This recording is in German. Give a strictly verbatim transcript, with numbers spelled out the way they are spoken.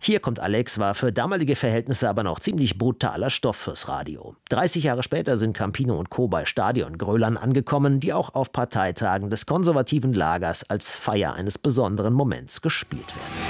Hier kommt Alex war für damalige Verhältnisse aber noch ziemlich brutaler Stoff fürs Radio. dreißig Jahre später sind Campino und Co. bei Stadiongrölern angekommen, die auch auf Parteitagen des konservativen Lagers als Feier eines besonderen Moments gespielt werden.